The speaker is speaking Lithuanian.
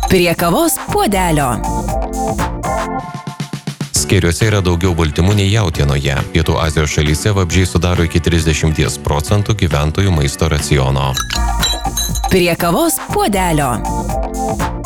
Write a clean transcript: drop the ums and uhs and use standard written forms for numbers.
Prie kavos puodelio. Skėriuose yra daugiau baltymų nei jautienoje. Pietų Azijos šalyse vabzdžiai sudaro iki 30% gyventojų maisto raciono. Prie kavos puodelio.